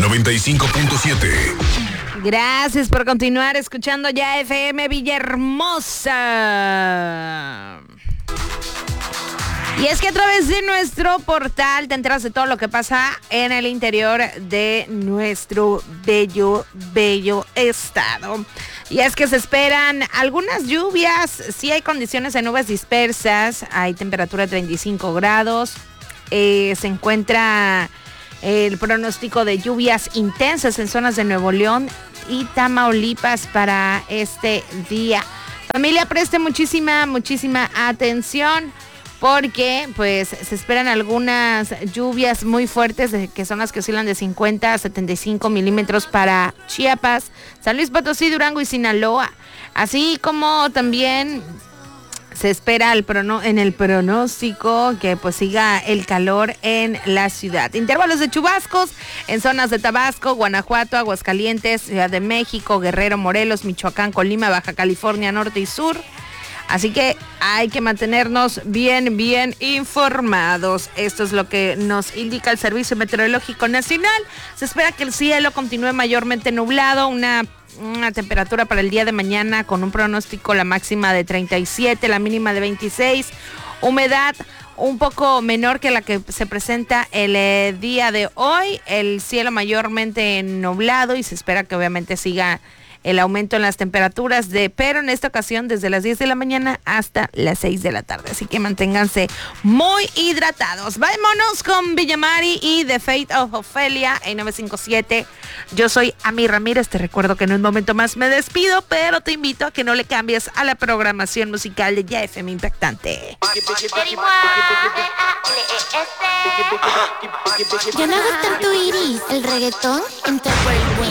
95.7. Gracias por continuar escuchando Ya FM Villahermosa. Y es que a través de nuestro portal te enteras de todo lo que pasa en el interior de nuestro bello estado. Y es que se esperan algunas lluvias, sí hay condiciones de nubes dispersas, hay temperatura de 35 grados, se encuentra el pronóstico de lluvias intensas en zonas de Nuevo León y Tamaulipas para este día. Familia, preste muchísima atención, porque pues se esperan algunas lluvias muy fuertes, que son las que oscilan de 50 a 75 milímetros para Chiapas, San Luis Potosí, Durango y Sinaloa. Así como también se espera en el pronóstico que pues siga el calor en la ciudad. Intervalos de chubascos en zonas de Tabasco, Guanajuato, Aguascalientes, Ciudad de México, Guerrero, Morelos, Michoacán, Colima, Baja California Norte y Sur. Así que hay que mantenernos bien informados. Esto es lo que nos indica el Servicio Meteorológico Nacional. Se espera que el cielo continúe mayormente nublado, una temperatura para el día de mañana con un pronóstico, la máxima de 37, la mínima de 26, humedad un poco menor que la que se presenta el día de hoy, el cielo mayormente nublado y se espera que obviamente siga el aumento en las temperaturas, pero en esta ocasión desde las 10 de la mañana hasta las 6 de la tarde. Así que manténganse muy hidratados. Vámonos con Villamari y The Fate of Ophelia en 957. Yo soy Ami Ramírez. Te recuerdo que en un momento más me despido, pero te invito a que no le cambies a la programación musical de Ya FM Impactante. Ya no hagas tanto iris. El reggaetón entra por el buen.